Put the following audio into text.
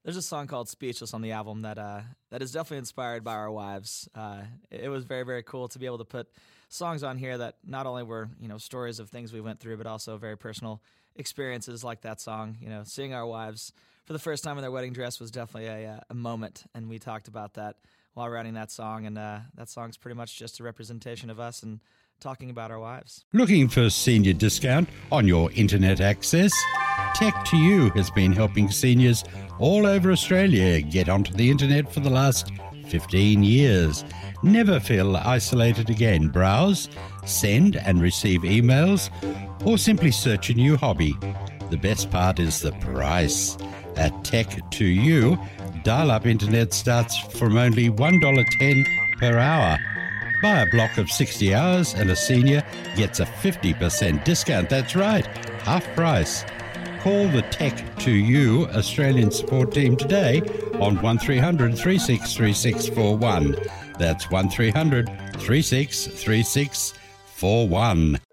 There's a song called Speechless on the album that is definitely inspired by our wives. It was very, very cool to be able to put songs on here that not only were, stories of things we went through, but also very personal experiences like that song. Seeing our wives for the first time in their wedding dress was definitely a moment, and we talked about that while writing that song, and that song's pretty much just a representation of us and talking about our wives. Looking for a senior discount on your internet access? Tech2U has been helping seniors all over Australia get onto the internet for the last 15 years. Never feel isolated again. Browse, send and receive emails, or simply search a new hobby. The best part is the price. At Tech2U, dial-up internet starts from only $1.10 per hour. Buy a block of 60 hours and a senior gets a 50% discount. That's right, half price. Call the Tech2U Australian support team today on 1300 363641. That's 1300 363641.